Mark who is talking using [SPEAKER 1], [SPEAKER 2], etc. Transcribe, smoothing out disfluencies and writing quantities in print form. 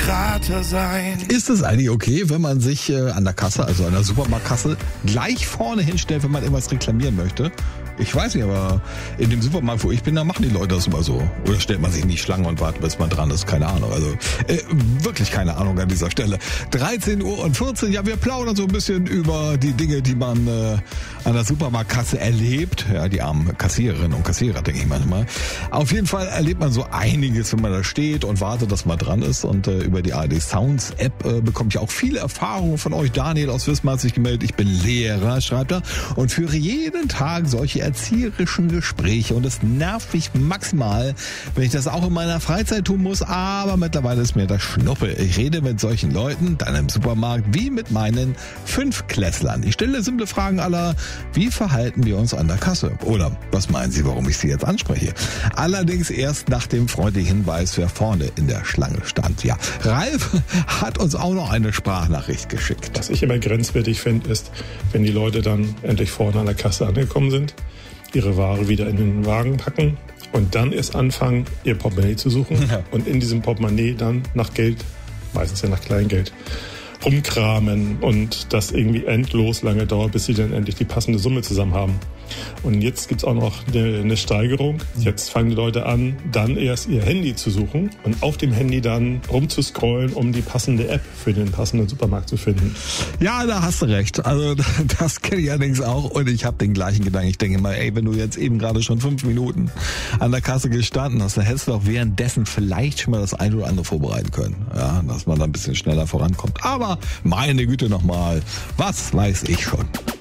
[SPEAKER 1] Krater sein.
[SPEAKER 2] Ist es eigentlich okay, wenn man sich an der Kasse, also an der Supermarktkasse, gleich vorne hinstellt, wenn man irgendwas reklamieren möchte? Ich weiß nicht, aber in dem Supermarkt, wo ich bin, da machen die Leute das immer so. Oder stellt man sich in die Schlange und wartet, bis man dran ist? Keine Ahnung. Also wirklich keine Ahnung an dieser Stelle. 13:14 Uhr, ja, wir plaudern so ein bisschen über die Dinge, die man an der Supermarktkasse erlebt. Ja, die armen Kassiererinnen und Kassierer, denke ich manchmal. Auf jeden Fall erlebt man so einiges, wenn man da steht und wartet, dass man dran ist. Und über die ARD Sounds App bekomme ich auch viele Erfahrungen von euch. Daniel aus Wismar hat sich gemeldet. Ich bin Lehrer, schreibt er, und führe jeden Tag solche erzieherischen Gespräche, und es nervt mich maximal, wenn ich das auch in meiner Freizeit tun muss, aber mittlerweile ist mir das Schnuppe. Ich rede mit solchen Leuten dann im Supermarkt wie mit meinen 5-Klässlern. Ich stelle simple Fragen aller: Wie verhalten wir uns an der Kasse? Oder was meinen Sie, warum ich Sie jetzt anspreche? Allerdings erst nach dem freundlichen Hinweis, wer vorne in der Schlange stand. Ja, Ralf hat uns auch noch eine Sprachnachricht geschickt.
[SPEAKER 3] Was ich immer grenzwertig finde, ist, wenn die Leute dann endlich vorne an der Kasse angekommen sind, ihre Ware wieder in den Wagen packen und dann erst anfangen, ihr Portemonnaie zu suchen und in diesem Portemonnaie dann nach Geld, meistens ja nach Kleingeld, rumkramen und das irgendwie endlos lange dauert, bis sie dann endlich die passende Summe zusammen haben. Und jetzt gibt's auch noch eine Steigerung. Jetzt fangen die Leute an, dann erst ihr Handy zu suchen und auf dem Handy dann rumzuscrollen, um die passende App für den passenden Supermarkt zu finden.
[SPEAKER 2] Ja, da hast du recht. Also das kenne ich allerdings auch, und ich habe den gleichen Gedanken. Ich denke mal, wenn du jetzt eben gerade schon 5 Minuten an der Kasse gestanden hast, dann hättest du auch währenddessen vielleicht schon mal das eine oder andere vorbereiten können. Ja, dass man da ein bisschen schneller vorankommt. Aber meine Güte nochmal, was weiß ich schon.